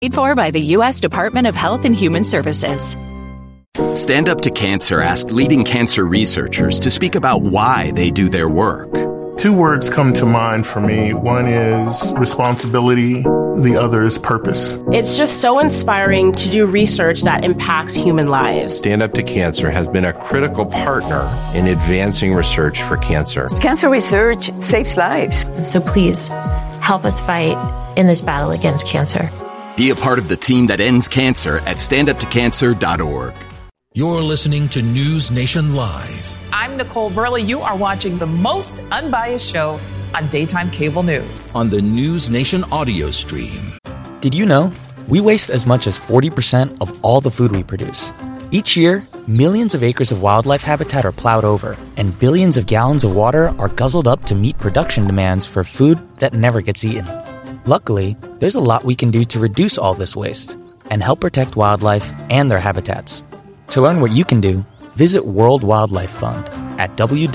Paid for by the U.S. Department of Health and Human Services. Stand Up to Cancer asked leading cancer researchers to speak about why they do their work. Two words come to mind for me. One is responsibility. The other is purpose. It's just so inspiring to do research that impacts human lives. Stand Up to Cancer has been a critical partner in advancing research for cancer. Cancer research saves lives. So please help us fight in this battle against cancer. Be a part of the team that ends cancer at standuptocancer.org. You're listening to News Nation Live. I'm Nicole Burley. You are watching the most unbiased show on daytime cable news. On the News Nation audio stream. Did you know we waste as much as 40% of all the food we produce? Each year, millions of acres of wildlife habitat are plowed over, and billions of gallons of water are guzzled up to meet production demands for food that never gets eaten. Luckily, there's a lot we can do to reduce all this waste and help protect wildlife and their habitats. To learn what you can do, visit World Wildlife Fund at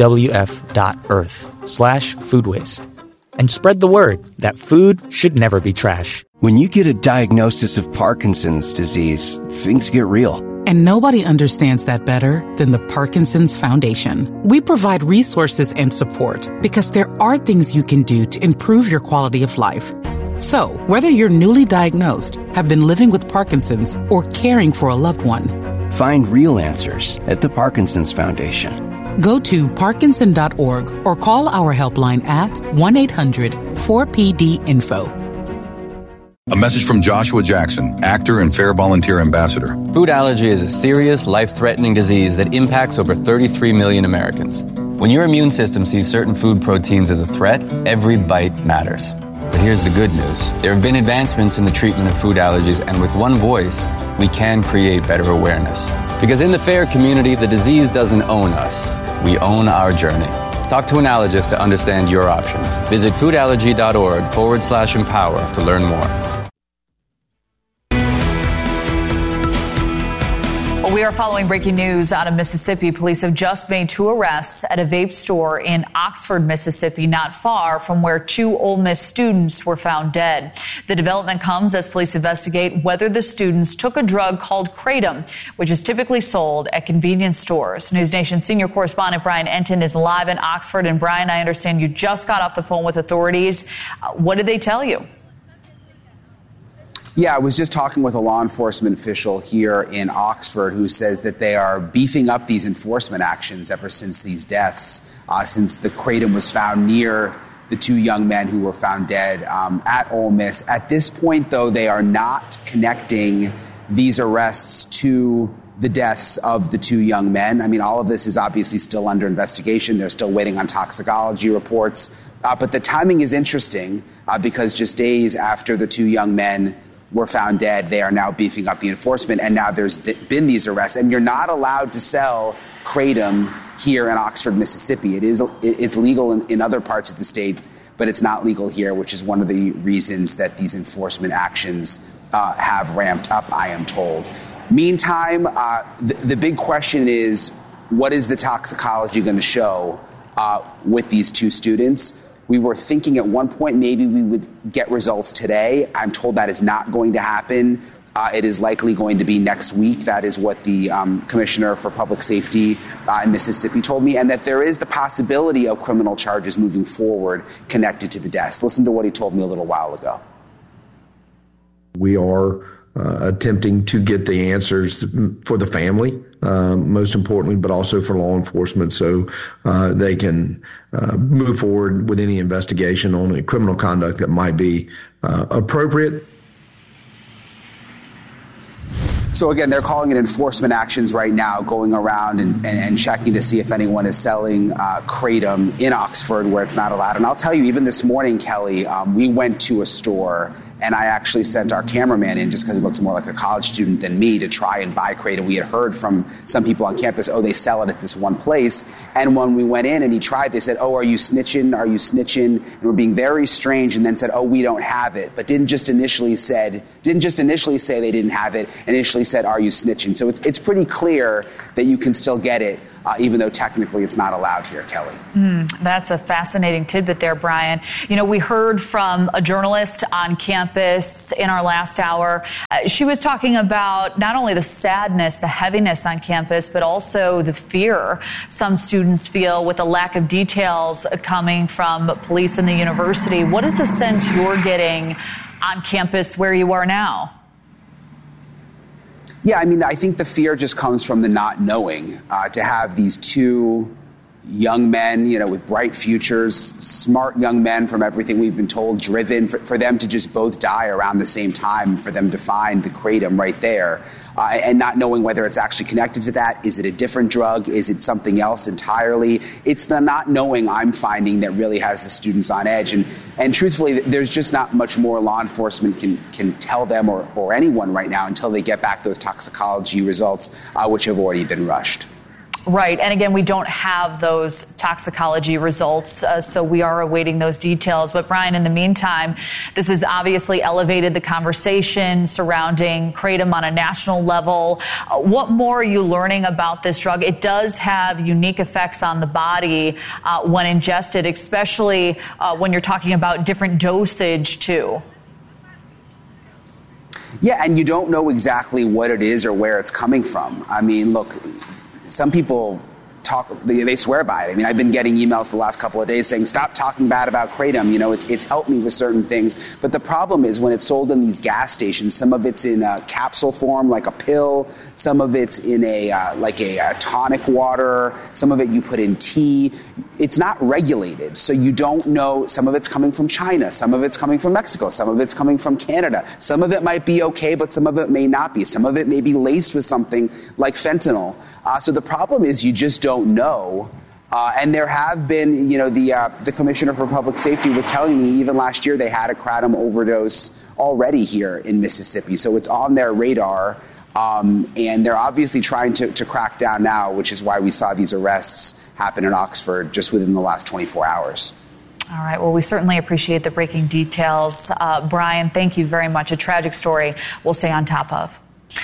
wwf.earth/food waste. And spread the word that food should never be trash. When you get a diagnosis of Parkinson's disease, things get real. And nobody understands that better than the Parkinson's Foundation. We provide resources and support because there are things you can do to improve your quality of life. So, whether you're newly diagnosed, have been living with Parkinson's, or caring for a loved one, find real answers at the Parkinson's Foundation. Go to Parkinson.org or call our helpline at 1-800-4PD-INFO. A message from Joshua Jackson, actor and Fair Volunteer Ambassador. Food allergy is a serious, life-threatening disease that impacts over 33 million Americans. When your immune system sees certain food proteins as a threat, every bite matters. But here's the good news. There have been advancements in the treatment of food allergies, and with one voice, we can create better awareness. Because in the FAIR community, the disease doesn't own us. We own our journey. Talk to an allergist to understand your options. Visit foodallergy.org/empower to learn more. Well, we are following breaking news out of Mississippi. Police have just made 2 arrests at a vape store in Oxford, Mississippi, not far from where 2 Ole Miss students were found dead. The development comes as police investigate whether the students took a drug called Kratom, which is typically sold at convenience stores. News Nation senior correspondent Brian Enton is live in Oxford. And Brian, I understand you just got off the phone with authorities. What did they tell you? Yeah, I was just talking with a law enforcement official here in Oxford who says that they are beefing up these enforcement actions ever since these deaths, since the Kratom was found near the 2 young men who were found dead at Ole Miss. At this point, though, they are not connecting these arrests to the deaths of the 2 young men. I mean, all of this is obviously still under investigation. They're still waiting on toxicology reports. But the timing is interesting because just days after the 2 young men were found dead, they are now beefing up the enforcement, and now there's been these arrests. And you're not allowed to sell Kratom here in Oxford, Mississippi. It's legal in other parts of the state, but it's not legal here, which is one of the reasons that these enforcement actions have ramped up, I am told. Meantime, the big question is, what is the toxicology going to show with these 2 students? We were thinking at one point maybe we would get results today. I'm told that is not going to happen. It is likely going to be next week. That is what the Commissioner for Public Safety in Mississippi told me, and that there is the possibility of criminal charges moving forward connected to the deaths. Listen to what he told me a little while ago. We are attempting to get the answers for the family, most importantly, but also for law enforcement, so they can move forward with any investigation on criminal conduct that might be appropriate. So again, they're calling it enforcement actions right now, going around and checking to see if anyone is selling Kratom in Oxford where it's not allowed. And I'll tell you, even this morning, Kelly, we went to a store and I actually sent our cameraman in just because he looks more like a college student than me to try and buy Kratom. We had heard from some people on campus, they sell it at this one place. And when we went in and he tried, they said, are you snitching? Are you snitching? And we're being very strange, and then said, we don't have it. But didn't just initially say they didn't have it, initially said, are you snitching? So it's pretty clear that you can still get it even though technically it's not allowed here, Kelly. That's a fascinating tidbit there, Brian. You know, we heard from a journalist on campus in our last hour. She was talking about not only the sadness, the heaviness on campus, but also the fear some students feel with the lack of details coming from police and the university. What is the sense you're getting on campus where you are now? Yeah, I mean, I think the fear just comes from the not knowing. To have these two young men, you know, with bright futures, smart young men from everything we've been told, driven, for them to just both die around the same time, for them to find the kratom right there, and not knowing whether it's actually connected to that. Is it a different drug? Is it something else entirely? It's the not knowing I'm finding that really has the students on edge. And truthfully, there's just not much more law enforcement can tell them or anyone right now until they get back those toxicology results, which have already been rushed. Right. And again, we don't have those toxicology results, so we are awaiting those details. But Brian, in the meantime, this has obviously elevated the conversation surrounding kratom on a national level. What more are you learning about this drug? It does have unique effects on the body when ingested, especially when you're talking about different dosage, too. Yeah, and you don't know exactly what it is or where it's coming from. I mean, look, some people they swear by it. I mean, I've been getting emails the last couple of days saying, stop talking bad about kratom. You know, it's helped me with certain things. But the problem is when it's sold in these gas stations, some of it's in a capsule form, like a pill. Some of it's in a tonic water. Some of it you put in tea. It's not regulated. So you don't know. Some of it's coming from China. Some of it's coming from Mexico. Some of it's coming from Canada. Some of it might be okay, but some of it may not be. Some of it may be laced with something like fentanyl. So the problem is you just don't know. And there have been, you know, the Commissioner for Public Safety was telling me even last year they had a kratom overdose already here in Mississippi. So it's on their radar. And they're obviously trying to crack down now, which is why we saw these arrests happen in Oxford just within the last 24 hours. All right. Well, we certainly appreciate the breaking details. Brian, thank you very much. A tragic story we'll stay on top of.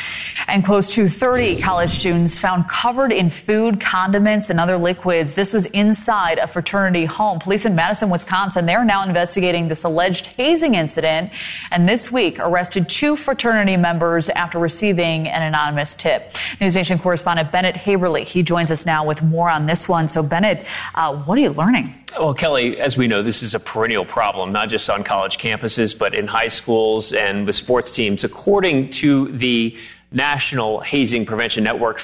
And close to 30 college students found covered in food, condiments, and other liquids. This was inside a fraternity home. Police in Madison, Wisconsin, they're now investigating this alleged hazing incident, and this week arrested 2 fraternity members after receiving an anonymous tip. News Nation correspondent Bennett Haberly, he joins us now with more on this one. So, Bennett, what are you learning? Well, Kelly, as we know, this is a perennial problem, not just on college campuses, but in high schools and with sports teams. According to the National Hazing Prevention Network,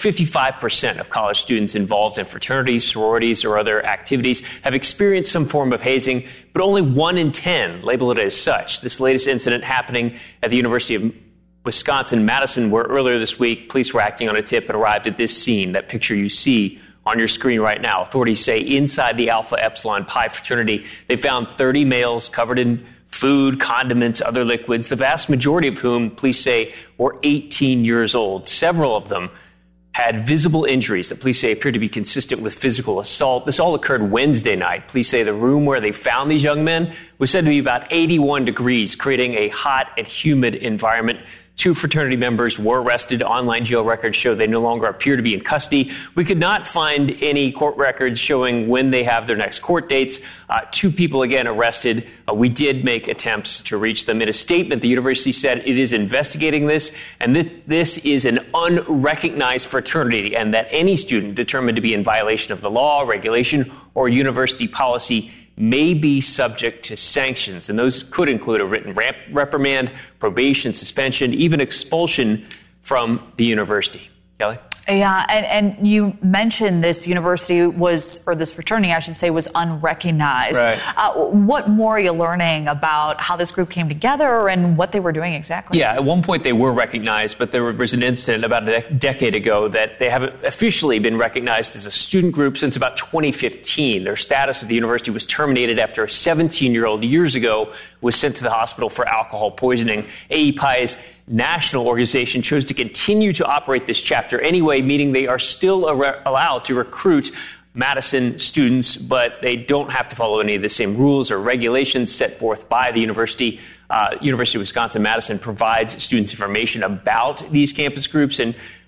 55% of college students involved in fraternities, sororities, or other activities have experienced some form of hazing, but only 1 in 10 label it as such. This latest incident happening at the University of Wisconsin-Madison, where earlier this week, police were acting on a tip and arrived at this scene, that picture you see on your screen right now. Authorities say inside the Alpha Epsilon Pi fraternity, they found 30 males covered in food, condiments, other liquids, the vast majority of whom, police say, were 18 years old. Several of them had visible injuries that police say appeared to be consistent with physical assault. This all occurred Wednesday night. Police say the room where they found these young men was said to be about 81 degrees, creating a hot and humid environment. 2 fraternity members were arrested. Online jail records show they no longer appear to be in custody. We could not find any court records showing when they have their next court dates. 2 people, again, arrested. We did make attempts to reach them. In a statement, the university said it is investigating this, and this is an unrecognized fraternity, and that any student determined to be in violation of the law, regulation, or university policy may be subject to sanctions, and those could include a written reprimand, probation, suspension, even expulsion from the university. Kelly? Yeah, and you mentioned this university was, or this fraternity, I should say, was unrecognized. Right. What more are you learning about how this group came together and what they were doing exactly? Yeah, at one point they were recognized, but there was an incident about a decade ago that they haven't officially been recognized as a student group since about 2015. Their status at the university was terminated after a 17-year-old years ago was sent to the hospital for alcohol poisoning. AEPI's national organization chose to continue to operate this chapter anyway, meaning they are still allowed to recruit Madison students, but they don't have to follow any of the same rules or regulations set forth by the university. University of Wisconsin-Madison provides students information about these campus groups, and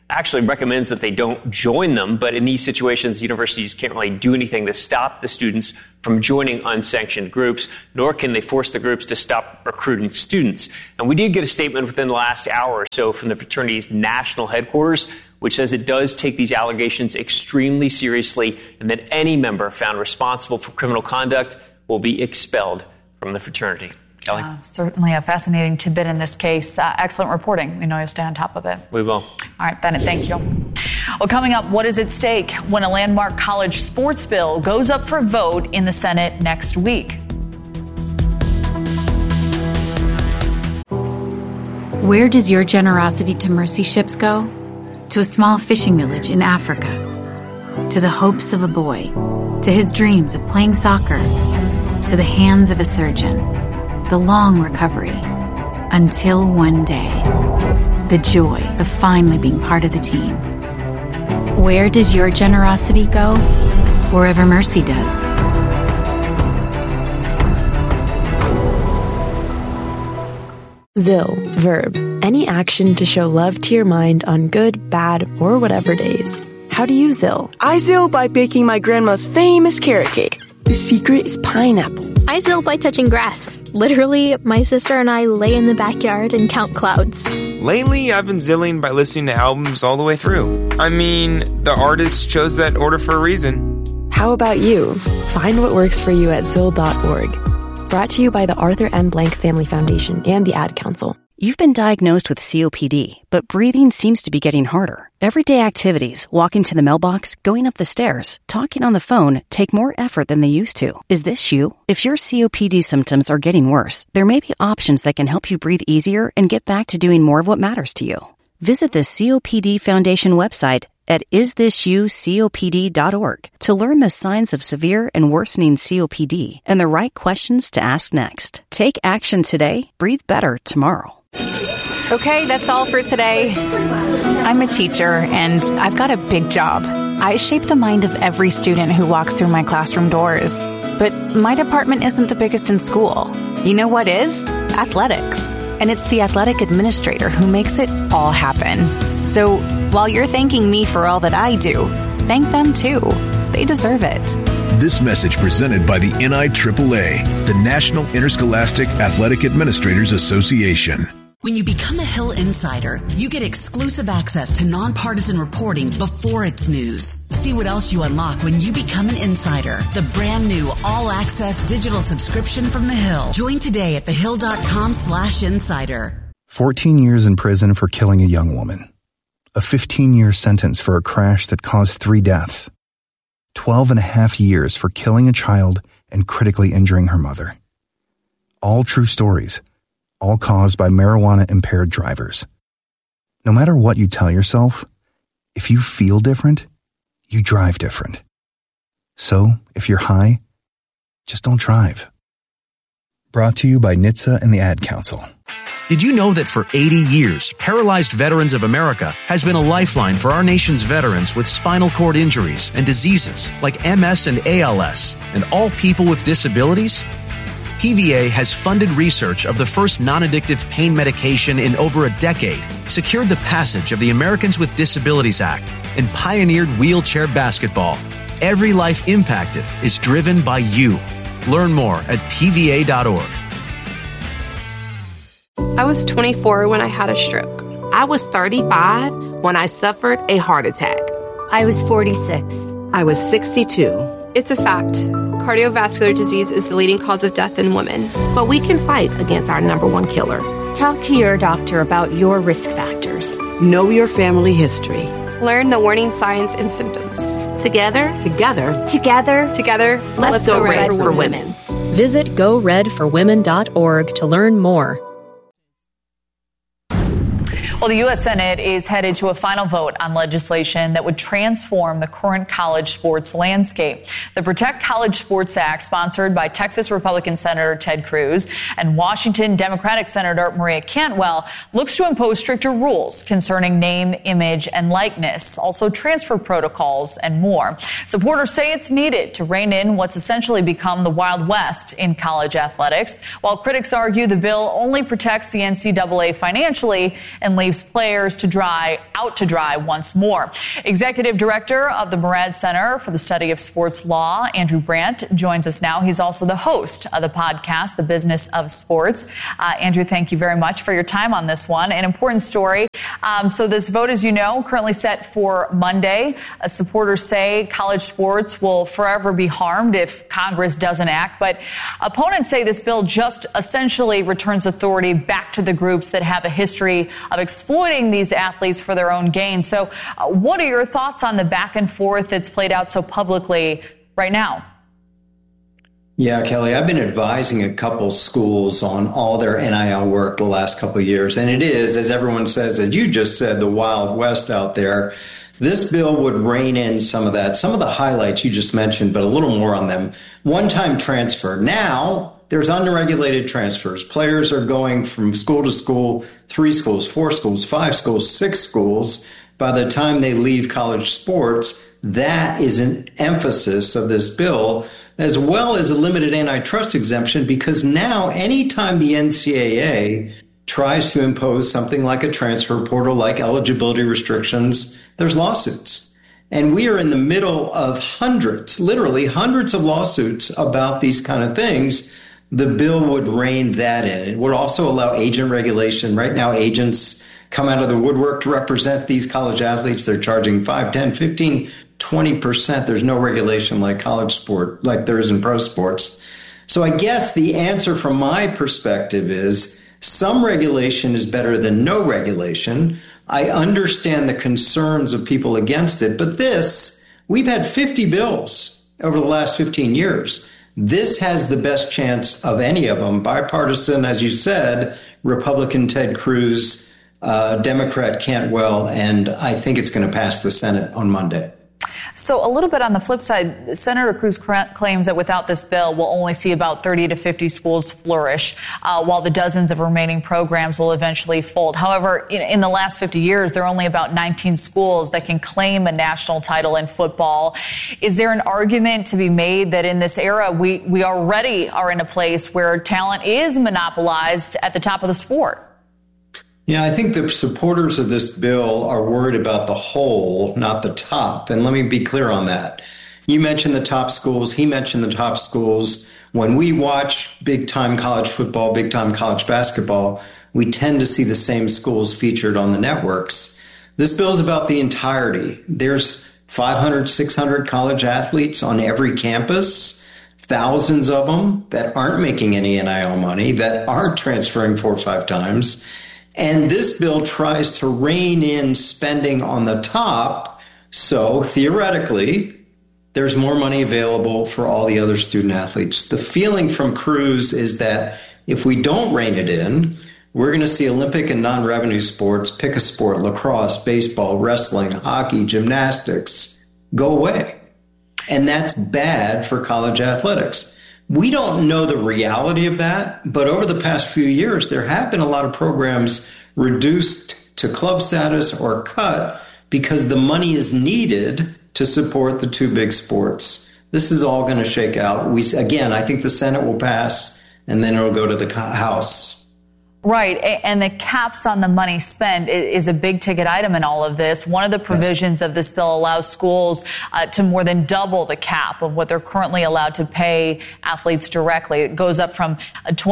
actually recommends that they don't join them. But in these situations, universities can't really do anything to stop the students from joining unsanctioned groups, nor can they force the groups to stop recruiting students. And we did get a statement within the last hour or so from the fraternity's national headquarters, which says it does take these allegations extremely seriously and that any member found responsible for criminal conduct will be expelled from the fraternity. Kelly? Certainly a fascinating tidbit in this case. Excellent reporting. We know you'll stay on top of it. We will. All right, Bennett, thank you. Well, coming up, what is at stake when a landmark college sports bill goes up for vote in the Senate next week? Where does your generosity to mercy ships go? To a small fishing village in Africa. To the hopes of a boy. To his dreams of playing soccer. To the hands of a surgeon. The long recovery. Until one day. The joy of finally being part of the team. Where does your generosity go? Wherever mercy does. ZIL, verb, any action to show love to your mind on good, bad, or whatever days. How do you ZIL? I ZIL by baking my grandma's famous carrot cake. The secret is pineapple. I ZIL by touching grass. Literally, my sister and I lay in the backyard and count clouds. Lately, I've been zilling by listening to albums all the way through. I mean, the artist chose that order for a reason. How about you? Find what works for you at ZIL.org. Brought to you by the Arthur M. Blank Family Foundation and the Ad Council. You've been diagnosed with COPD, but breathing seems to be getting harder. Everyday activities, walking to the mailbox, going up the stairs, talking on the phone, take more effort than they used to. Is this you? If your COPD symptoms are getting worse, there may be options that can help you breathe easier and get back to doing more of what matters to you. Visit the COPD Foundation website at isthisyoucopd.org to learn the signs of severe and worsening COPD and the right questions to ask next. Take action today, breathe better tomorrow. Okay, that's all for today. I'm a teacher, and I've got a big job. I shape the mind of every student who walks through my classroom doors. But my department isn't the biggest in school. You know what is? Athletics. And it's the athletic administrator who makes it all happen. So while you're thanking me for all that I do, thank them too. They deserve it. This message presented by the NIAAA, the National Interscholastic Athletic Administrators Association. When you become a Hill Insider, you get exclusive access to nonpartisan reporting before it's news. See what else you unlock when you become an insider. The brand new all-access digital subscription from The Hill. Join today at thehill.com/insider. 14 years in prison for killing a young woman. A 15-year sentence for a crash that caused 3 deaths. 12 and a half years for killing a child and critically injuring her mother. All true stories. All caused by marijuana-impaired drivers. No matter what you tell yourself, if you feel different, you drive different. So, if you're high, just don't drive. Brought to you by NHTSA and the Ad Council. Did you know that for 80 years, Paralyzed Veterans of America has been a lifeline for our nation's veterans with spinal cord injuries and diseases like MS and ALS, and all people with disabilities? PVA has funded research of the first non-addictive pain medication in over a decade, secured the passage of the Americans with Disabilities Act, and pioneered wheelchair basketball. Every life impacted is driven by you. Learn more at PVA.org. I was 24 when I had a stroke. I was 35 when I suffered a heart attack. I was 46. I was 62. It's a fact. Cardiovascular disease is the leading cause of death in women. But we can fight against our number one killer. Talk to your doctor about your risk factors. Know your family history. Learn the warning signs and symptoms. Together, let's go red for women. Visit GoRedForWomen.org to learn more. Well, the U.S. Senate is headed to a final vote on legislation that would transform the current college sports landscape. The Protect College Sports Act, sponsored by Texas Republican Senator Ted Cruz and Washington Democratic Senator Maria Cantwell, looks to impose stricter rules concerning name, image, and likeness, also transfer protocols and more. Supporters say it's needed to rein in what's essentially become the Wild West in college athletics, while critics argue the bill only protects the NCAA financially and leaves leaves players out to dry once more. Executive Director of the Murad Center for the Study of Sports Law, Andrew Brandt, joins us now. He's also the host of the podcast, The Business of Sports. Andrew, thank you very much for your time on this one. An important story. So this vote, as you know, currently set for Monday. Supporters say college sports will forever be harmed if Congress doesn't act. But opponents say this bill just essentially returns authority back to the groups that have a history of exploiting these athletes for their own gain. So what are your thoughts on the back and forth that's played out so publicly right now? Yeah, Kelly, I've been advising a couple schools on all their NIL work the last couple of years. And it is, as everyone says, as you just said, the Wild West out there. This bill would rein in some of that, some of the highlights you just mentioned, but a little more on them. One-time transfer. Now there's unregulated transfers. Players are going from school to school, 3 schools, 4 schools, 5 schools, 6 schools. By the time they leave college sports, that is an emphasis of this bill, as well as a limited antitrust exemption, because now anytime the NCAA tries to impose something like a transfer portal, like eligibility restrictions, there's lawsuits. And we are in the middle of hundreds, literally hundreds of lawsuits about these kind of things. The bill would rein that in. It would also allow agent regulation. Right now, agents come out of the woodwork to represent these college athletes. They're charging 5, 10, 15, 20%. There's no regulation like college sport, like there is in pro sports. So I guess the answer from my perspective is some regulation is better than no regulation. I understand the concerns of people against it, but we've had 50 bills over the last 15 years. This has the best chance of any of them. Bipartisan, as you said, Republican Ted Cruz, Democrat Cantwell, and I think it's going to pass the Senate on Monday. So a little bit on the flip side, Senator Cruz claims that without this bill, we'll only see about 30 to 50 schools flourish, while the dozens of remaining programs will eventually fold. However, in the last 50 years, there are only about 19 schools that can claim a national title in football. Is there an argument to be made that in this era, we already are in a place where talent is monopolized at the top of the sport? Yeah, I think the supporters of this bill are worried about the whole, not the top. And let me be clear on that. You mentioned the top schools. He mentioned the top schools. When we watch big-time college football, big-time college basketball, we tend to see the same schools featured on the networks. This bill is about the entirety. There's 500, 600 college athletes on every campus, thousands of them that aren't making any NIL money, that aren't transferring 4 or 5 times. And this bill tries to rein in spending on the top. So theoretically, there's more money available for all the other student athletes. The feeling from Cruz is that if we don't rein it in, we're going to see Olympic and non-revenue sports, pick a sport, lacrosse, baseball, wrestling, hockey, gymnastics, go away. And that's bad for college athletics. We don't know the reality of that, but over the past few years, there have been a lot of programs reduced to club status or cut because the money is needed to support the 2 big sports. This is all going to shake out. I think the Senate will pass, and then it'll go to the House. Right, and the caps on the money spent is a big ticket item in all of this. One of the provisions of this bill allows schools to more than double the cap of what they're currently allowed to pay athletes directly. It goes up from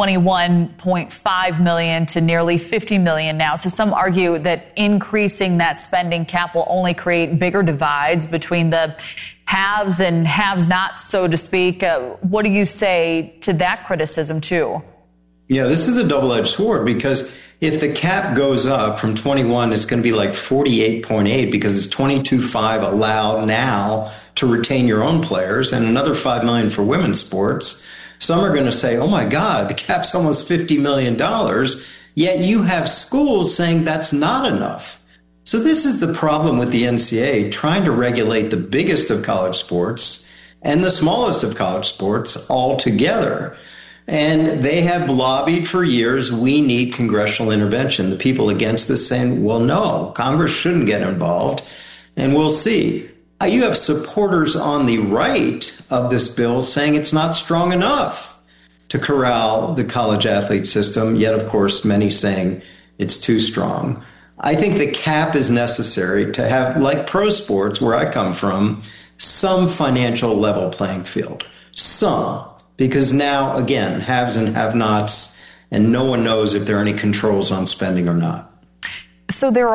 $21.5 million to nearly $50 million now. So some argue that increasing that spending cap will only create bigger divides between the haves and have-nots, so to speak. What do you say to that criticism, too? Yeah, this is a double-edged sword because if the cap goes up from 21, it's going to be like 48.8 because it's 22.5 allowed now to retain your own players and another $5 million for women's sports. Some are going to say, oh my God, the cap's almost $50 million. Yet you have schools saying that's not enough. So this is the problem with the NCAA trying to regulate the biggest of college sports and the smallest of college sports all together. And they have lobbied for years, we need congressional intervention. The people against this saying, well, no, Congress shouldn't get involved. And we'll see. You have supporters on the right of this bill saying it's not strong enough to corral the college athlete system, yet, of course, many saying it's too strong. I think the cap is necessary to have, like pro sports, where I come from, some financial level playing field. Some. Because now, again, haves and have-nots, and no one knows if there are any controls on spending or not. So there